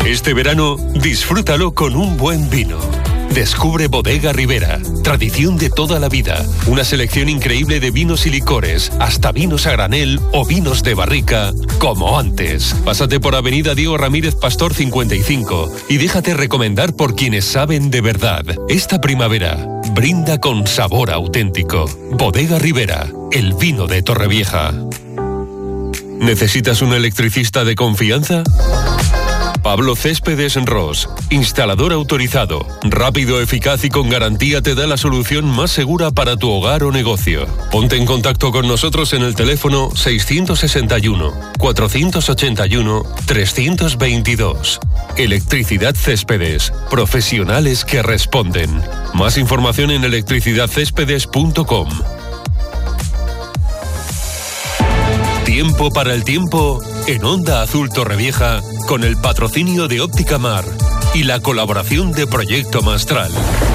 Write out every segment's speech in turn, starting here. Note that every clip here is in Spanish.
Este verano, disfrútalo con un buen vino. Descubre Bodega Ribera, tradición de toda la vida. Una selección increíble de vinos y licores, hasta vinos a granel o vinos de barrica, como antes. Pásate por Avenida Diego Ramírez Pastor 55 y déjate recomendar por quienes saben de verdad. Esta primavera, brinda con sabor auténtico. Bodega Ribera, el vino de Torrevieja. ¿Necesitas un electricista de confianza? Pablo Céspedes Ros, instalador autorizado, rápido, eficaz y con garantía, te da la solución más segura para tu hogar o negocio. Ponte en contacto con nosotros en el teléfono 661-481-322. Electricidad Céspedes, profesionales que responden. Más información en electricidadcéspedes.com. Tiempo para el tiempo en Onda Azul Torrevieja, con el patrocinio de Óptica Mar y la colaboración de Proyecto Mastral.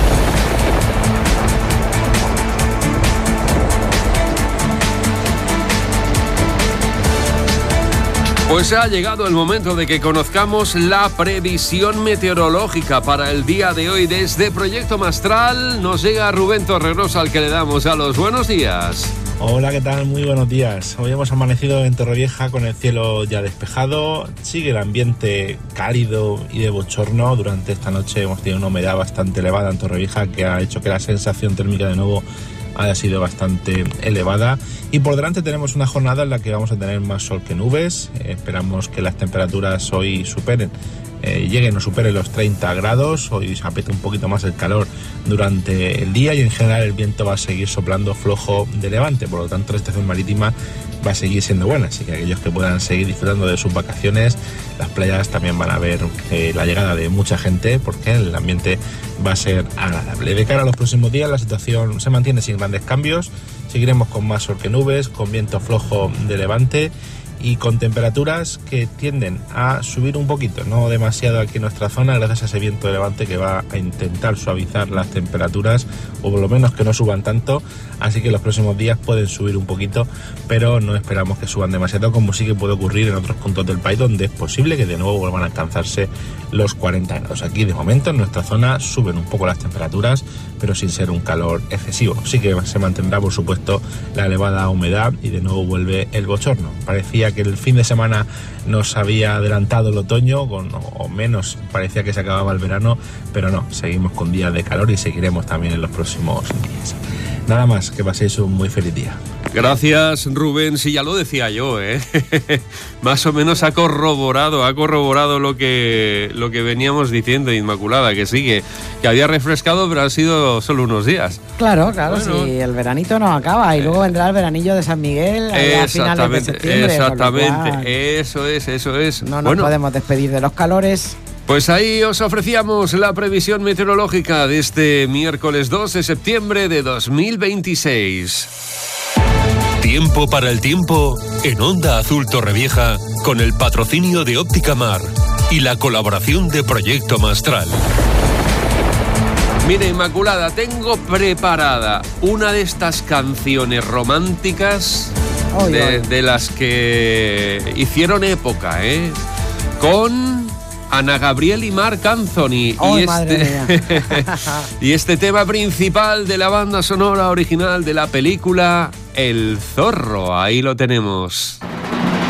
Pues ha llegado el momento de que conozcamos la previsión meteorológica para el día de hoy. Desde Proyecto Mastral nos llega Rubén Torregrosa, al que le damos a los buenos días. Hola, ¿qué tal? Muy buenos días. Hoy hemos amanecido en Torrevieja con el cielo ya despejado. Sigue el ambiente cálido y de bochorno. Durante esta noche hemos tenido una humedad bastante elevada en Torrevieja, que ha hecho que la sensación térmica de nuevo haya sido bastante elevada. Y por delante tenemos una jornada en la que vamos a tener más sol que nubes. Esperamos que las temperaturas hoy lleguen o superen los 30 grados. Hoy se aprieta un poquito más el calor durante el día y en general el viento va a seguir soplando flojo de levante, por lo tanto la estación marítima va a seguir siendo buena, así que aquellos que puedan seguir disfrutando de sus vacaciones, las playas también van a ver la llegada de mucha gente, porque el ambiente va a ser agradable. De cara a los próximos días la situación se mantiene sin grandes cambios, seguiremos con más sol que nubes, con viento flojo de levante y con temperaturas que tienden a subir un poquito, no demasiado aquí en nuestra zona, gracias a ese viento de levante que va a intentar suavizar las temperaturas, o por lo menos que no suban tanto, así que los próximos días pueden subir un poquito, pero no esperamos que suban demasiado, como sí que puede ocurrir en otros puntos del país, donde es posible que de nuevo vuelvan a alcanzarse los 40 grados. Aquí de momento en nuestra zona suben un poco las temperaturas, pero sin ser un calor excesivo. Sí que se mantendrá, por supuesto, la elevada humedad y de nuevo vuelve el bochorno. Parecía que el fin de semana nos había adelantado el otoño, o menos parecía que se acababa el verano, pero no, seguimos con días de calor y seguiremos también en los próximos días. Nada más, que paséis un muy feliz día. Gracias, Rubén. Sí, ya lo decía yo, Más o menos ha corroborado lo que veníamos diciendo, Inmaculada, que sí, que había refrescado, pero han sido solo unos días. Claro, bueno. Sí, el veranito no acaba y luego vendrá el veranillo de San Miguel a finales de septiembre. Exactamente, eso es. No nos podemos despedir de los calores. Pues ahí os ofrecíamos la previsión meteorológica de este miércoles 2 de septiembre de 2026. Tiempo para el tiempo en Onda Azul Torrevieja, con el patrocinio de Óptica Mar y la colaboración de Proyecto Mastral. Mira, Inmaculada, tengo preparada una de estas canciones románticas de las que hicieron época, con Ana Gabriel y Marc Anthony. Y este tema principal de la banda sonora original de la película El Zorro. Ahí lo tenemos.